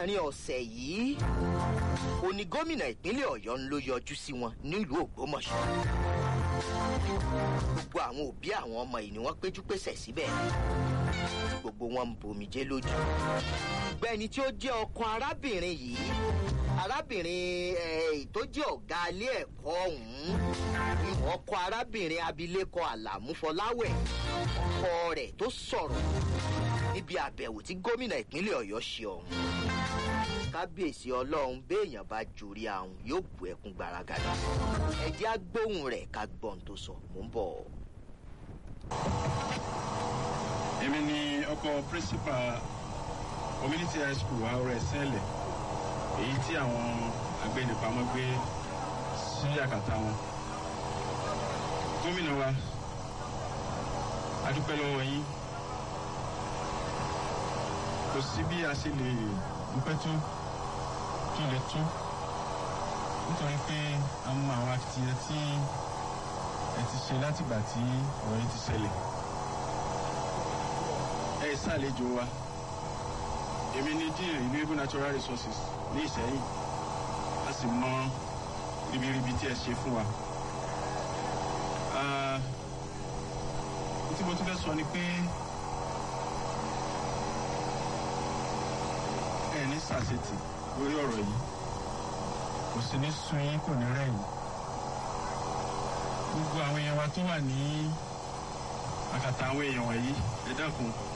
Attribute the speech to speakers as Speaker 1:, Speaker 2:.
Speaker 1: láàrin ọ̀sẹ̀ yìí òní gómìnà ìpínlẹ̀ Ọ̀yọ́ ló yọjú sí wọn nílùú Ògbómọ̀ṣọ́. Gbogbo àwọn òbí àwọn ọmọ yìí ni wọ́n péjú pésẹ̀ síbẹ̀. Gbogbo wọn ń bomijé lójú. Gbẹ̀ni tí ó jẹ́ ọkọ arábìnrin yìí, arábìnrin tó jẹ́ ọ̀gá ilé ẹ̀kọ́ ọ̀hún, ọkọ arábìnrin abilékọ Àlàmú Fọláwẹ̀, ọkọ rẹ̀ tó sọ̀rọ̀ níbi àbẹ̀wò tí gómìnà ìpínlẹ̀ Ọ̀yọ́ ṣe ọ̀hún. Kábíyèsí Ọlọ́run béèyàn bá jorí ahun yóò bu ẹkún gbaragada. Ẹ jẹ́ á gbóhùn rẹ̀ ká gbọ́n tó sọ. Mò ń bọ̀.
Speaker 2: Èmi ni ọkọ principal community high school Àwọ̀rẹ̀ Sẹ́lẹ̀, èyí tí àwọn agbẹnipamọ́ gbé sí àkàtà wọn. Gómìnà wa, a dúpẹ́ lọ́wọ́ yín. Kò sí bí a ṣe lè dúpẹ́ tó kí lè tó, nítorí pé a mọ àwọn akitiyan tí ẹ ti ṣe látìgbà tí ọ̀rọ̀ yìí ti ṣẹlẹ̀. Ẹ ṣàlejò wa. Èmi ni Dean Renewable Natural Resources ní Ìṣẹ́yìn, a sì mọ ribiribi tí ẹ ṣe fún wa. Tí mo tún fẹ́ sọ ni pé ẹ ní sàṣetì lórí ọ̀rọ̀ yìí, kò sí ní sun yín, kò ní rẹ̀ yín. Gbogbo àwọn èèyàn wa tó wà ní àkàtà àwọn èèyàn wọ̀nyí, ẹ dákun